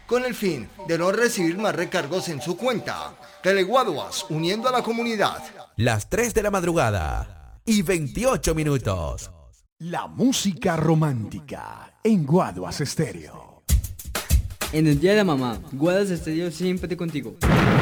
con el fin de no recibir más recargos en su cuenta. Teleguaduas, uniendo a la comunidad. Las 3 de la madrugada y 28 minutos. La música romántica en Guaduas Estéreo. En el día de la mamá, Guaduas Estéreo siempre contigo.